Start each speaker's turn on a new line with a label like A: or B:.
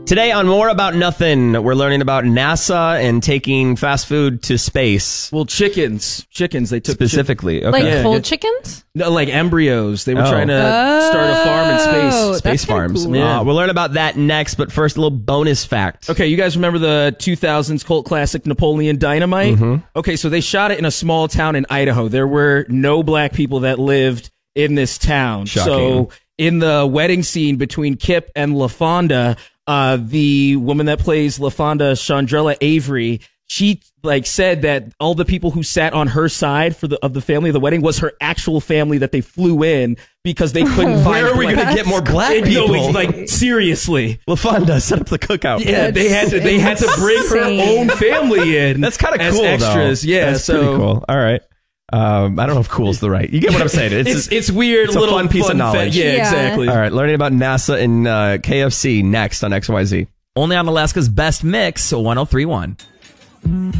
A: Today on More About Nothing, we're learning about NASA and taking fast food to space.
B: Well, chickens. They took
A: specifically.
C: Like whole
B: good.
C: chickens?
B: No, like embryos. They were trying to start a farm in space.
A: Space farms.
C: Cool.
B: Yeah.
A: We'll learn about that next, but first, a little bonus fact.
B: Okay, you guys remember the 2000s cult classic Napoleon Dynamite?
A: Mm-hmm.
B: Okay, so they shot it in a small town in Idaho. There were no black people that lived in this town.
A: Shocking.
B: So in the wedding scene between Kip and LaFonda, the woman that plays LaFonda, Chandrella Avery, she said that all the people who sat on her side of the family of the wedding was her actual family that they flew in because they couldn't find.
A: Where are we going to get more black people?
B: No, seriously.
A: LaFonda, set up the cookout.
B: Yeah, they had to bring her own family in.
A: That's kind of
B: as
A: cool,
B: extras.
A: though.
B: Yeah,
A: that's pretty cool. All right. I don't know if cool's the right. You get what I'm saying.
B: It's weird.
A: It's a
B: little
A: fun piece of knowledge.
B: Yeah, exactly.
A: All right, learning about NASA and KFC next on XYZ.
D: Only on Alaska's Best Mix, 103.1.